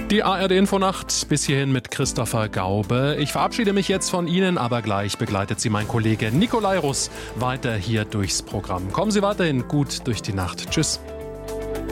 Die ARD-Infonacht bis hierhin mit Christopher Gaube. Ich verabschiede mich jetzt von Ihnen, aber gleich begleitet Sie mein Kollege Nikolai Russ weiter hier durchs Programm. Kommen Sie weiterhin gut durch die Nacht. Tschüss.